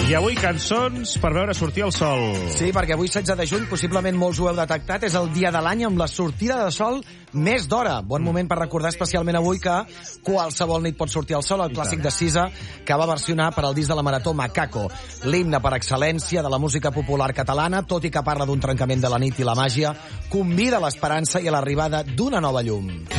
I avui cançons per veure sortir el sol. Sí, perquè avui 16 de juny, possiblement molts ho heu detectat, és el dia de l'any amb la sortida de sol més d'hora. Bon moment per recordar especialment avui que qualsevol nit pot sortir el sol, el clàssic de Sisa, que va versionar per al disc de la Marató Macaco, l'himne per excel·lència de la música popular catalana, tot i que parla d'un trencament de la nit i la màgia, convida a l'esperança i a l'arribada d'una nova llum.